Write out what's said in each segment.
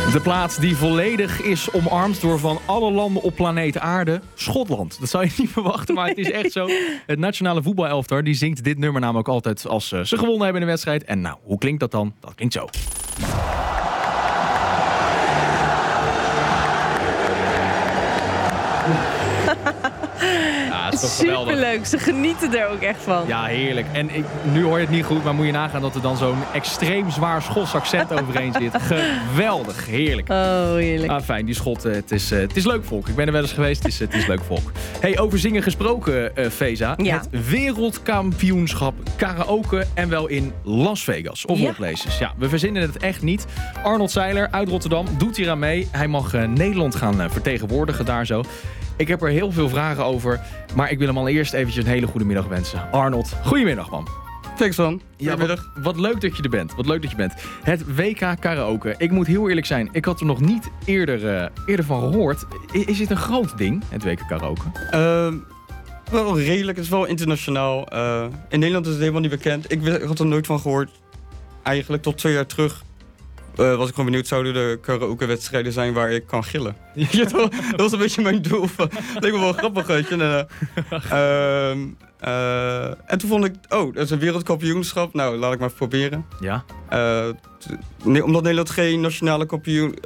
De plaats die volledig is omarmd door van alle landen op planeet aarde, Schotland. Dat zou je niet verwachten, maar het is echt zo. Het nationale voetbalelftal die zingt dit nummer namelijk altijd als ze gewonnen hebben in een wedstrijd. En nou, hoe klinkt dat dan? Dat klinkt zo. Ja, dat is toch geweldig. Superleuk, ze genieten er ook echt van. Ja, heerlijk. En nu hoor je het niet goed, maar moet je nagaan dat er dan zo'n extreem zwaar Schots accent overheen zit. Geweldig, heerlijk. Oh, heerlijk. Ah, fijn, die Schotten, het is leuk volk. Ik ben er wel eens geweest, het is leuk volk. Hey, over zingen gesproken, Feza. Ja. Het wereldkampioenschap karaoke en wel in Las Vegas. Of all places. Ja, we verzinnen het echt niet. Arnold Seiler uit Rotterdam doet hier aan mee. Hij mag Nederland gaan vertegenwoordigen daar zo. Ik heb er heel veel vragen over, maar ik wil hem al eerst eventjes een hele goede middag wensen. Arnold, goedemiddag man. Thanks man. Goedemiddag. Ja, wat leuk dat je er bent. Wat leuk dat je bent. Het WK karaoke. Ik moet heel eerlijk zijn, ik had er nog niet eerder van gehoord. Is dit een groot ding, het WK karaoke? Wel redelijk, het is wel internationaal. In Nederland is het helemaal niet bekend. Ik had er nooit van gehoord. Eigenlijk tot 2 jaar terug was ik gewoon benieuwd, zouden er karaoke-wedstrijden zijn waar ik kan gillen? Ja, dat was een beetje mijn doel. Dat leek me wel grappig, weet je. En toen vond ik, dat is een wereldkampioenschap. Nou, laat ik maar even proberen. Ja. Omdat Nederland geen nationale kampioen...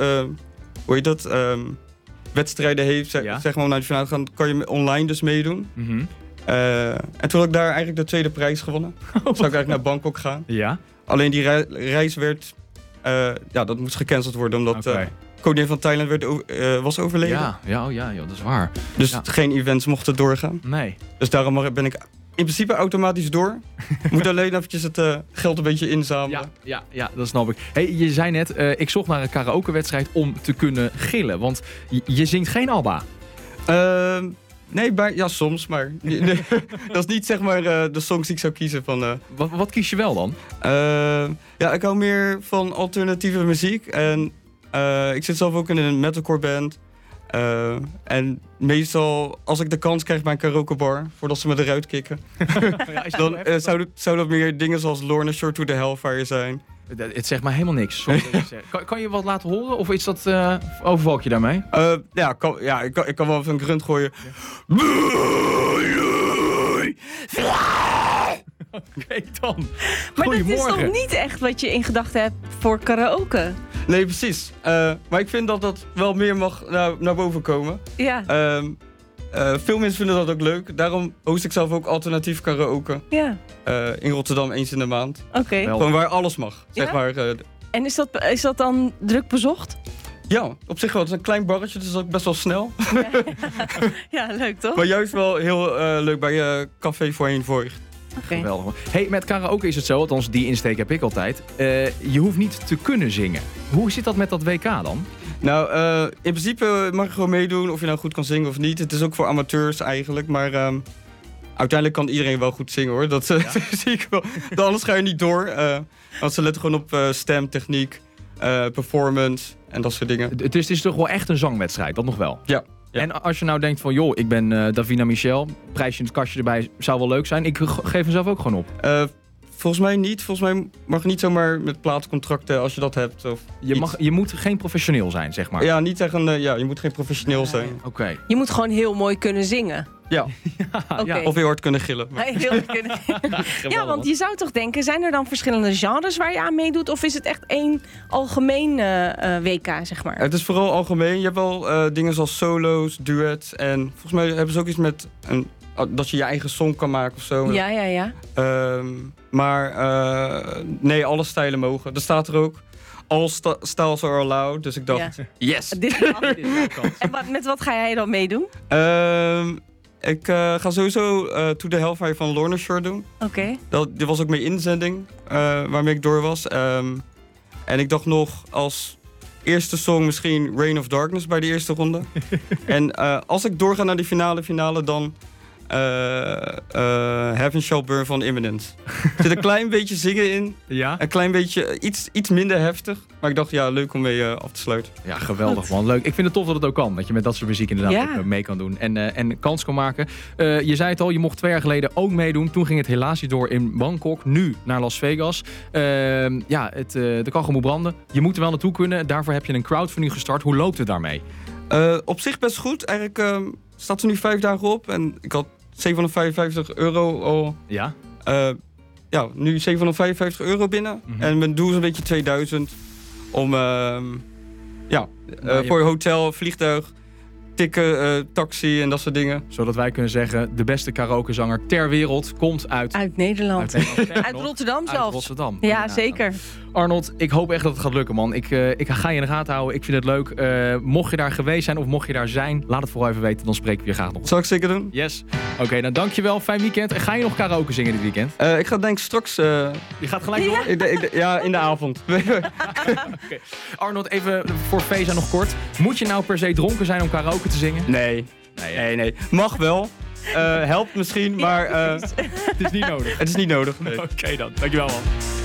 wedstrijden heeft, zeg maar, naar de finale gaan, kan je online dus meedoen. Mm-hmm. En toen had ik daar eigenlijk de tweede prijs gewonnen. Zou ik eigenlijk naar Bangkok gaan. Ja. Alleen die reis werd... dat moest gecanceld worden, omdat koningin van Thailand was overleden. Ja, dat is waar. Dus geen events mochten doorgaan. Nee. Dus daarom ben ik in principe automatisch door. Moet alleen eventjes het geld een beetje inzamelen. Ja, dat snap ik. Hey, je zei net, ik zocht naar een karaokewedstrijd om te kunnen gillen. Want je zingt geen ABBA. Nee, soms, maar nee, dat is niet zeg maar de songs die ik zou kiezen. Wat kies je wel dan? Ik hou meer van alternatieve muziek. En ik zit zelf ook in een metalcore band. En meestal, als ik de kans krijg bij een karaokebar, voordat ze me eruit kicken, dan zou dat meer dingen zoals Lorna Shore to the Hellfire zijn. Het zegt maar helemaal niks. Kan je wat laten horen? Of is dat overval ik je daarmee? Ik kan wel even een grunt gooien. Oké, dan. Maar dat is Goedemorgen. toch niet echt wat je in gedachten hebt voor karaoke? Nee, precies. Maar ik vind dat wel meer mag naar boven komen. Ja. Veel mensen vinden dat ook leuk. Daarom host ik zelf ook alternatief karaoke. Ja. In Rotterdam eens in de maand. Oké. Gewoon waar alles mag, zeg maar. En is dat dan druk bezocht? Ja, op zich wel. Het is een klein barretje, dus dat is ook best wel snel. Ja, leuk toch? Maar juist wel heel leuk bij Café Voorheen Voigt. Okay. Geweldig. Hey, met karaoke is het zo, althans die insteek heb ik altijd. Je hoeft niet te kunnen zingen. Hoe zit dat met dat WK dan? Nou, in principe mag je gewoon meedoen of je nou goed kan zingen of niet. Het is ook voor amateurs eigenlijk, maar uiteindelijk kan iedereen wel goed zingen hoor. Dat zie ik wel. Anders ga je niet door. Want ze letten gewoon op stemtechniek, performance en dat soort dingen. Het is toch wel echt een zangwedstrijd, dat nog wel? Ja. En als je nou denkt van, joh, ik ben Davina Michel, prijsje in het kastje erbij zou wel leuk zijn. Ik geef mezelf ook gewoon op. Volgens mij niet. Volgens mij mag je niet zomaar met platencontracten als je dat hebt. Of je moet geen professioneel zijn, zeg maar. Ja, niet zeggen, je moet geen professioneel zijn. Oké. Je moet gewoon heel mooi kunnen zingen. Ja. Okay. Of heel hard kunnen gillen. Heel hard kunnen ja, want je zou toch denken, zijn er dan verschillende genres waar je aan meedoet? Of is het echt één algemeen WK, zeg maar? Het is vooral algemeen. Je hebt wel dingen zoals solo's, duets. En volgens mij hebben ze ook iets met dat je je eigen song kan maken of zo. Ja. Nee, alle stijlen mogen. Dat staat er ook. All styles are allowed. Dus ik dacht, yes. Dit en met wat ga jij dan meedoen? Ik ga sowieso To the Hellfire van Lorna Shore doen. Oké. Dit was ook mijn inzending waarmee ik door was. En ik dacht nog als eerste song misschien Reign of Darkness bij de eerste ronde. En als ik doorga naar die finale, dan Heaven Shall Burn van Imminence. Er zit een klein beetje zingen in. Ja? Een klein beetje, iets minder heftig. Maar ik dacht, ja, leuk om mee af te sluiten. Ja, geweldig man. Leuk. Ik vind het tof dat het ook kan. Dat je met dat soort muziek inderdaad ook mee kan doen. En kans kan maken. Je zei het al, je mocht 2 jaar geleden ook meedoen. Toen ging het helaas niet door in Bangkok. Nu naar Las Vegas. De kachel moet branden. Je moet er wel naartoe kunnen. Daarvoor heb je een crowdfunding gestart. Hoe loopt het daarmee? Op zich best goed. Eigenlijk staat er nu 5 dagen op. En ik had €755 al. Ja? Nu €755 binnen. Mhm. En mijn doel is een beetje 2000. Om voor hotel, vliegtuig, tikken, taxi en dat soort dingen. Zodat wij kunnen zeggen, de beste karaokezanger ter wereld komt uit Nederland. Uit Uit Rotterdam zelfs. Uit Rotterdam. Ja, zeker. Arnold, ik hoop echt dat het gaat lukken, man. Ik ga je in de gaten houden. Ik vind het leuk. Mocht je daar geweest zijn of mocht je daar zijn, laat het vooral even weten. Dan spreken we je graag nog. Zal ik zeker doen? Yes. Oké, dan dankjewel. Fijn weekend. En ga je nog karaoke zingen dit weekend? Ik ga denk ik straks... Je gaat gelijk door? in de avond. Okay. Arnold, even voor Feza nog kort. Moet je nou per se dronken zijn om karaoke te zingen? Nee. Mag wel. Helpt misschien, maar Het is niet nodig. Het is niet nodig. Nee. Oké dan. Dankjewel, man.